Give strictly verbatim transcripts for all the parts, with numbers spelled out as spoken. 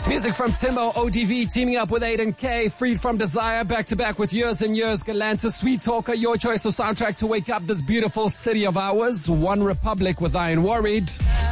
Music from Timbo, O D V teaming up with Aiden K, Freed from Desire, back to back with Years and Years, Galantis, Sweet Talker, your choice of soundtrack to wake up this beautiful city of ours. One Republic with I Ain't Worried.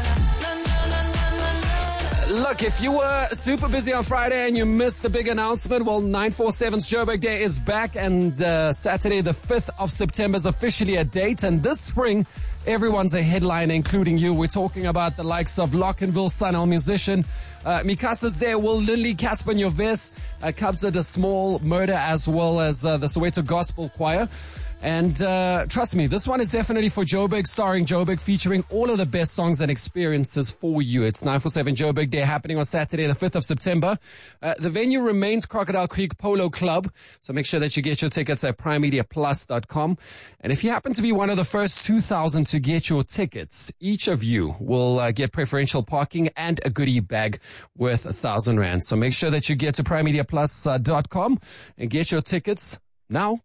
Look, if you were super busy on Friday and you missed the big announcement, well, nine forty-seven's Joburg Day is back, and uh, Saturday the fifth of September is officially a date. And this spring, everyone's a headliner, including you. We're talking about the likes of Lockenville, Sunel musician. Uh, Mikasa's there, Will Lindley, Casper Nyoves, uh, Kabza De Small, Murder, as well as uh, the Soweto Gospel Choir. And uh, trust me, this one is definitely for Joburg, starring Joburg, featuring all of the best songs and experiences for you. It's nine forty-seven Joburg Day happening on Saturday, the fifth of September. Uh, the venue remains Crocodile Creek Polo Club, so make sure that you get your tickets at prime media plus dot com. And if you happen to be one of the first two thousand to get your tickets, each of you will uh, get preferential parking and a goodie bag worth a thousand rand. So make sure that you get to prime media plus dot com and get your tickets now.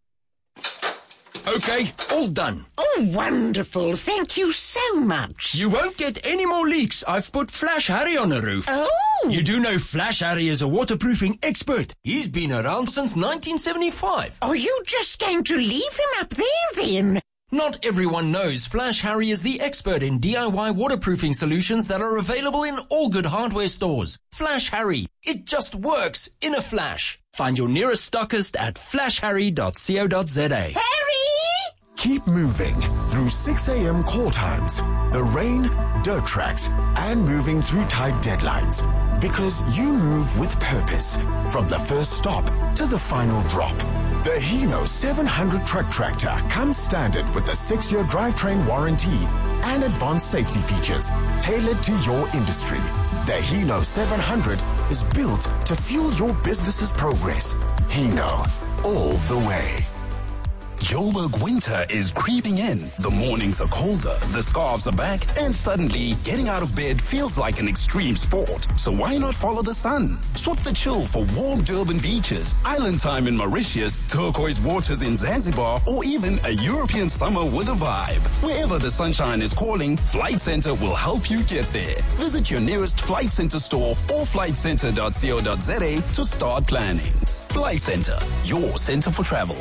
Okay, all done. Oh, wonderful. Thank you so much. You won't get any more leaks. I've put Flash Harry on the roof. Oh! You do know Flash Harry is a waterproofing expert. He's been around since nineteen seventy-five. Are you just going to leave him up there then? Not everyone knows Flash Harry is the expert in D I Y waterproofing solutions that are available in all good hardware stores. Flash Harry. It just works in a flash. Find your nearest stockist at flash harry dot co dot za. Harry! Keep moving through six a.m. call times, the rain, dirt tracks, and moving through tight deadlines. Because you move with purpose. From the first stop to the final drop. The Hino seven hundred truck tractor comes standard with a six-year drivetrain warranty and advanced safety features tailored to your industry. The Hino seven hundred is built to fuel your business's progress. Hino, all the way. Joburg winter is creeping in. The mornings are colder, the scarves are back, and suddenly getting out of bed feels like an extreme sport. So why not follow the sun? Swap the chill for warm Durban beaches, island time in Mauritius, turquoise waters in Zanzibar, or even a European summer with a vibe. Wherever the sunshine is calling, Flight Centre will help you get there. Visit your nearest Flight Centre store or flight centre dot co dot za to start planning. Flight Centre, your centre for travel.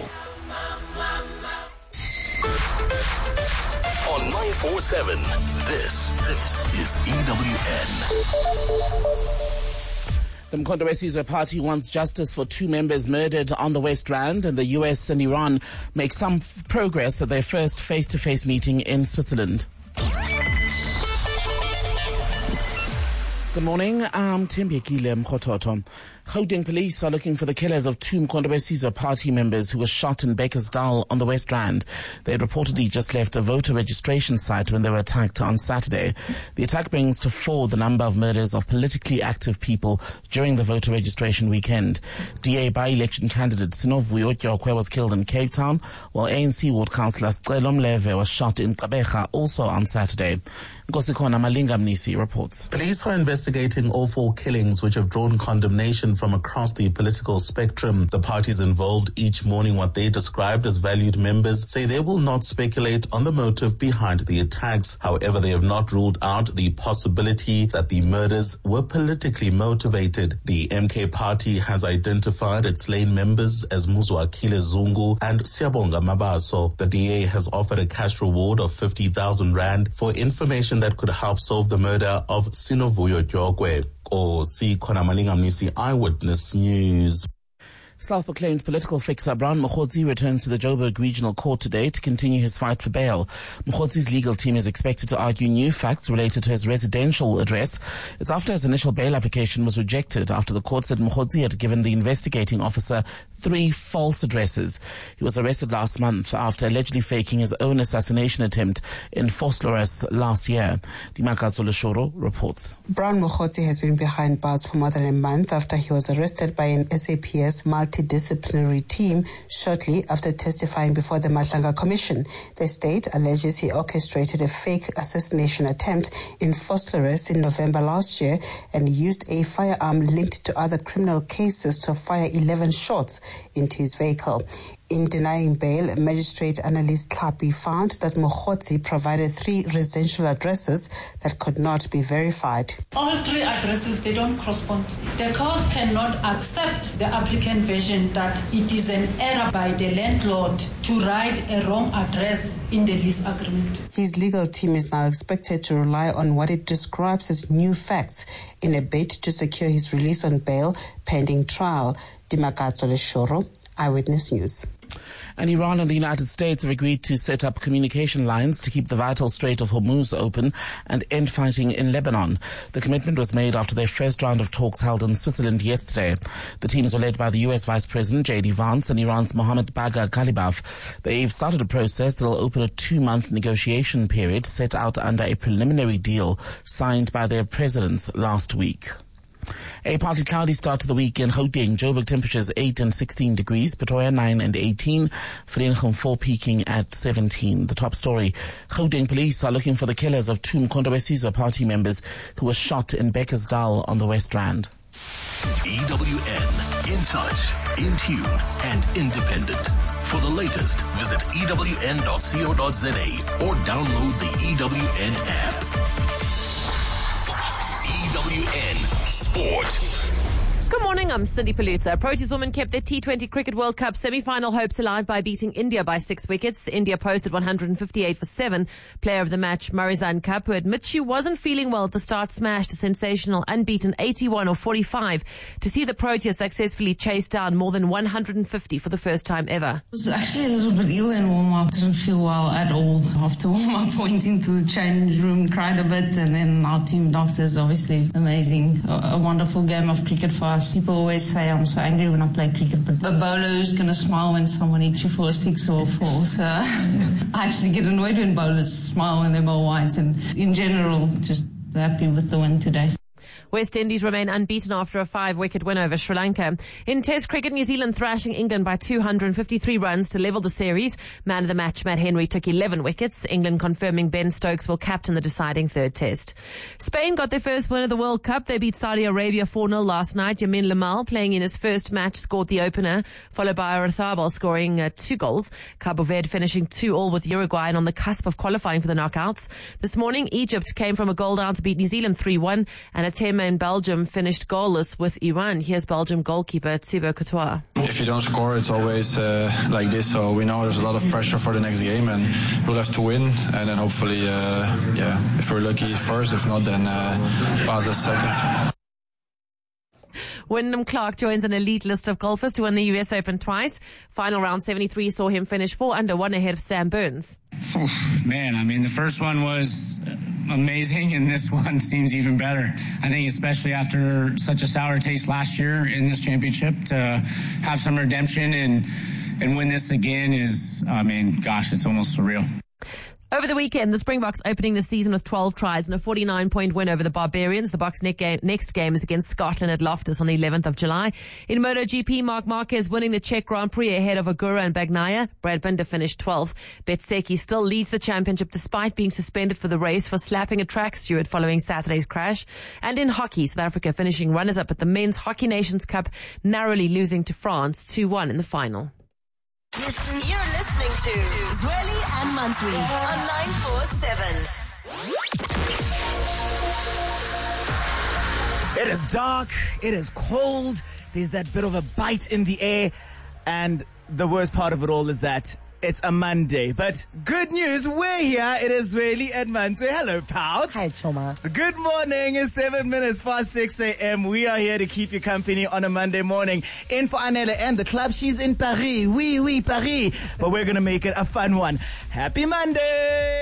On nine forty-seven, this, this is E W N. The Mkhonto weSizwe Party wants justice for two members murdered on the West Rand, and the U S and Iran make some f- progress at their first face-to-face meeting in Switzerland. Good morning, I'm Tembekile Mkhototo. Gauteng police are looking for the killers of two Mkhonto weSizwe Party members who were shot in Bakersdal on the West Rand. They had reportedly just left a voter registration site when they were attacked on Saturday. The attack brings to four the number of murders of politically active people during the voter registration weekend. D A by-election candidate Sinovuyo Tyokwe was killed in Cape Town, while A N C ward councillor Celo Mleve was shot in Gqeberha also on Saturday. Nkosikhona Malinga Mnisi reports. Police are investigating all four killings which have drawn condemnation from across the political spectrum. The parties involved, each mourning what they described as valued members, say they will not speculate on the motive behind the attacks. However, they have not ruled out the possibility that the murders were politically motivated. The M K party has identified its slain members as Muzwakile Zungu and Siyabonga Mabaso. The D A has offered a cash reward of fifty thousand rand for information that could help solve the murder of Sinovuyo Tyokwe. Or see Khona Malinga Mnisi, Eyewitness News. Self-proclaimed political fixer Brown Mokgotsi returns to the Joburg Regional Court today to continue his fight for bail. Mokgotsi's legal team is expected to argue new facts related to his residential address. It's after his initial bail application was rejected after the court said Mokgotsi had given the investigating officer three false addresses. He was arrested last month after allegedly faking his own assassination attempt in Vosloorus last year. Dimakatso Leshoro reports. Brown Mokgotsi has been behind bars for more than a month after he was arrested by an S A P S multidisciplinary team shortly after testifying before the Matlanga Commission. The state alleges he orchestrated a fake assassination attempt in Vosloorus in November last year and used a firearm linked to other criminal cases to fire eleven shots. into his vehicle. In denying bail, Magistrate Annalise Tlhapi found that Mokgotsi provided three residential addresses that could not be verified. All three addresses, they don't correspond. The court cannot accept the applicant version that it is an error by the landlord to write a wrong address in the lease agreement. His legal team is now expected to rely on what it describes as new facts in a bid to secure his release on bail pending trial. Dimakatso Leshoro, Eyewitness News. And Iran and the United States have agreed to set up communication lines to keep the vital Strait of Hormuz open and end fighting in Lebanon. The commitment was made after their first round of talks held in Switzerland yesterday. The teams were led by the U S Vice President J D Vance and Iran's Mohammad Bagher Ghalibaf. They've started a process that will open a two-month negotiation period set out under a preliminary deal signed by their presidents last week. A partly cloudy start to the week in Gauteng. Joburg temperatures eight and sixteen degrees, Pretoria nine and eighteen, Vereeniging four peaking at seventeen. The top story, Gauteng police are looking for the killers of two Mkhonto we Sizwe party members who were shot in Bekkersdal on the West Rand. E W N, in touch, in tune and independent. For the latest, visit E W N dot co dot za or download the E W N app. E W N Sport. Good morning, I'm Cindy Palutza. Proteas women kept their T twenty Cricket World Cup semi-final hopes alive by beating India by six wickets. India posted one hundred fifty-eight for seven. Player of the match, Marizanne Kapp, who admits she wasn't feeling well at the start, smashed a sensational unbeaten eighty-one or forty-five to see the Proteas successfully chase down more than one hundred fifty for the first time ever. It was actually a little bit ill in warm-up. Didn't feel well at all. After warm-up, went into the change room, cried a bit, and then our team doctors, obviously amazing. A, a wonderful game of cricket for us. People always say I'm so angry when I play cricket, but a bowler who's going to smile when someone hits you for a six or a four. So I actually get annoyed when bowlers smile when they bowl wides, and in general, just happy with the win today. West Indies remain unbeaten after a five-wicket win over Sri Lanka. In Test cricket, New Zealand thrashing England by two hundred fifty-three runs to level the series. Man of the match, Matt Henry, took eleven wickets. England confirming Ben Stokes will captain the deciding third Test. Spain got their first win of the World Cup. They beat Saudi Arabia four nil last night. Yamin Lamal, playing in his first match, scored the opener, followed by Oyarzabal scoring uh, two goals. Cabo Verde finishing two all with Uruguay and on the cusp of qualifying for the knockouts. This morning, Egypt came from a goal down to beat New Zealand three one, and Atema in Belgium finished goalless with Iran. Here's Belgium goalkeeper Thibaut Courtois. If you don't score, it's always uh, like this, so we know there's a lot of pressure for the next game and we'll have to win, and then hopefully, uh, yeah, if we're lucky first, if not, then uh, pass us second. Wyndham Clark joins an elite list of golfers to win the U S Open twice. Final round seventy-three saw him finish four under one ahead of Sam Burns. Oh, man, I mean, the first one was amazing, and this one seems even better. I think especially after such a sour taste last year in this championship, to have some redemption and, and win this again is, I mean, gosh, it's almost surreal. Over the weekend, the Springboks opening the season with twelve tries and a forty-nine point win over the Barbarians. The Boks next game is against Scotland at Loftus on the eleventh of July. In MotoGP, Marc Marquez winning the Czech Grand Prix ahead of Agura and Bagnaia. Brad Binder finished twelfth. Betseki still leads the championship despite being suspended for the race for slapping a track steward following Saturday's crash. And in hockey, South Africa finishing runners-up at the Men's Hockey Nations Cup, narrowly losing to France two one in the final. You're listening to Zweli and Mansui on nine four seven. It is dark, it is cold, there's that bit of a bite in the air, and the worst part of it all is that it's a Monday. But good news, we're here. It is Zweli and Mansui. Hello, Pout. Hi, Choma. Good morning. It's seven minutes past six a.m. We are here to keep you company on a Monday morning. In for Anela and the club. She's in Paris. Oui, oui, Paris. But we're going to make it a fun one. Happy Monday.